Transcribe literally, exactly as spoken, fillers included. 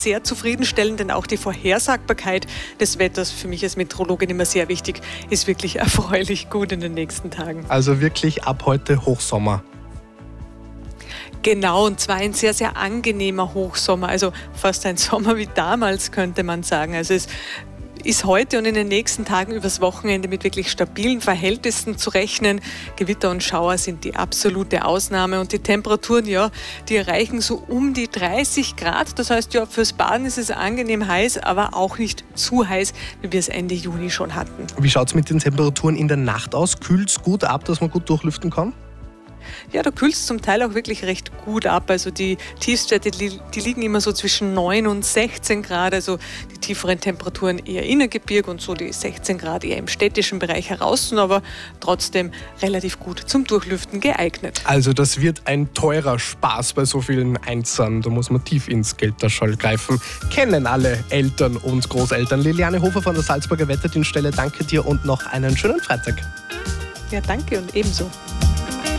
sehr zufriedenstellend, denn auch die Vorhersagbarkeit des Wetters, für mich als Meteorologin immer sehr wichtig, ist wirklich erfreulich gut in den nächsten Tagen. Also wirklich ab heute Hochsommer. Genau, und zwar ein sehr, sehr angenehmer Hochsommer, also fast ein Sommer wie damals, könnte man sagen. Also es ist heute und in den nächsten Tagen übers Wochenende mit wirklich stabilen Verhältnissen zu rechnen. Gewitter und Schauer sind die absolute Ausnahme und die Temperaturen, ja, die erreichen so um die dreißig Grad. Das heißt, ja, fürs Baden ist es angenehm heiß, aber auch nicht zu heiß, wie wir es Ende Juni schon hatten. Wie schaut es mit den Temperaturen in der Nacht aus? Kühlt es gut ab, dass man gut durchlüften kann? Ja, da kühlt es zum Teil auch wirklich recht gut ab. Also die Tiefstwerte, die, die liegen immer so zwischen neun und sechzehn Grad. Also die tieferen Temperaturen eher Innergebirg und so die sechzehn Grad eher im städtischen Bereich heraus, aber trotzdem relativ gut zum Durchlüften geeignet. Also das wird ein teurer Spaß bei so vielen Einzern. Da muss man tief ins Geldtaschel greifen. Kennen alle Eltern und Großeltern. Liliane Hofer von der Salzburger Wetterdienststelle, danke dir und noch einen schönen Freitag. Ja, danke und ebenso.